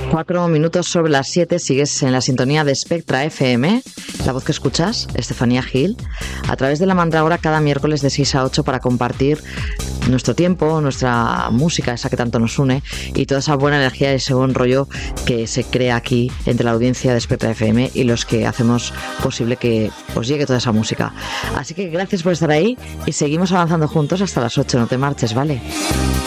4 minutos sobre las 7, sigues en la sintonía de Spectra FM, la voz que escuchas, Estefanía Gil, a través de La Mandrágora cada miércoles de 6 a 8 para compartir nuestro tiempo, nuestra música, esa que tanto nos une, y toda esa buena energía y ese buen rollo que se crea aquí entre la audiencia de Spectra FM y los que hacemos posible que os llegue toda esa música. Así que gracias por estar ahí y seguimos avanzando juntos hasta las 8, no te marches, ¿vale?